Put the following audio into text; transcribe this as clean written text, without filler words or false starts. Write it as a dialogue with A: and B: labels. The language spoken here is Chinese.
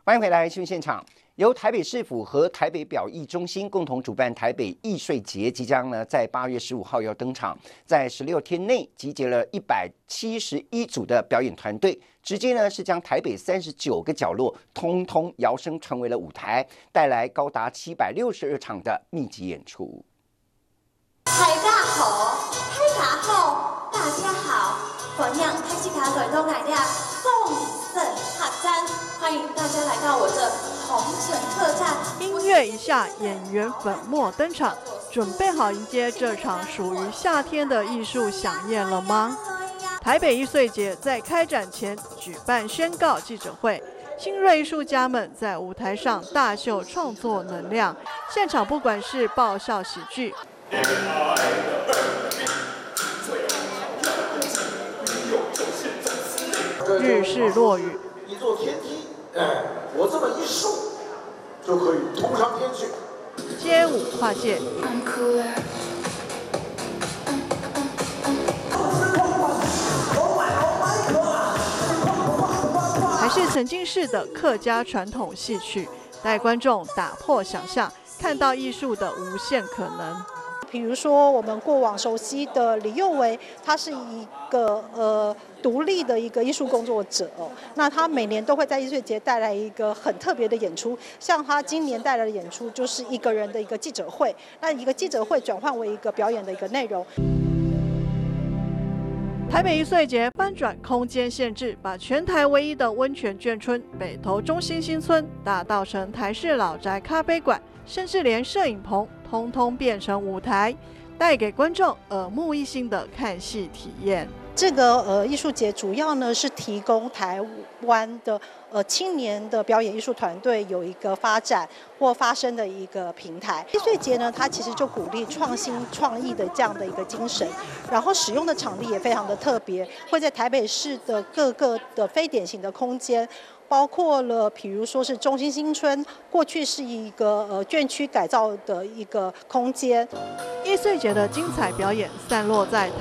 A: 欢迎回来新闻现场。由台北市府和台北表艺中心共同主办台北艺穗节，即将呢在8月15号要登场，在16天内集结了171组的表演团队，直接呢是将台北39个角落通通摇升成为了舞台，带来高达762场的密集演出。
B: 大家好，大家好，欢迎开始卡广东来的丰盛客栈，欢迎大家来到我的红尘客栈。
C: 音乐一下，演员粉墨登场，准备好迎接这场属于夏天的艺术飨宴了吗？台北艺穗节在开展前举办宣告记者会，新锐艺术家们在舞台上大秀创作能量，现场不管是爆笑喜剧。日式落语，
D: 一座天梯，我这么一竖，就可以通上天去。
C: 街舞跨界，还是曾经式的客家传统戏曲，带观众打破想象，看到艺术的无限可能。
E: 比如说，我们过往熟悉的李幼维，他是一个独立的一个艺术工作者哦。那他每年都会在艺穗节带来一个很特别的演出，像他今年带来的演出就是一个人的一个记者会，那一个记者会转换为一个表演的一个内容。
C: 台北艺穗节翻转空间限制，把全台唯一的温泉眷村北投中心新村打造成台式老宅咖啡馆，甚至连摄影棚通通变成舞台，带给观众耳目一新的看戏体验。
E: 这个艺术节主要呢是提供台湾的青年的表演艺术团队有一个发展或发声的一个平台。艺穗节呢，它其实就鼓励创新创意的这样的一个精神，然后使用的场地也非常的特别，会在台北市的各个的非典型的空间。包括了，比如说是中心新村，过去是一个眷区改造的一个空间。
C: 艺穗节的精彩表演散落在